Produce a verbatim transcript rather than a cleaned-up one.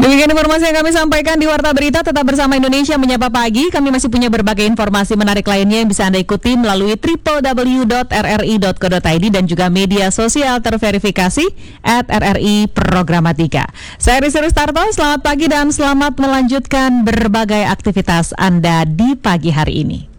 Demikian informasi yang kami sampaikan di Warta Berita. Tetap bersama Indonesia Menyapa Pagi. Kami masih punya berbagai informasi menarik lainnya yang bisa Anda ikuti melalui w w w dot r r i dot co dot i d dan juga media sosial terverifikasi at r r i Programatika. Saya Rizky Ristarto, selamat pagi dan selamat melanjutkan berbagai aktivitas Anda di pagi hari ini.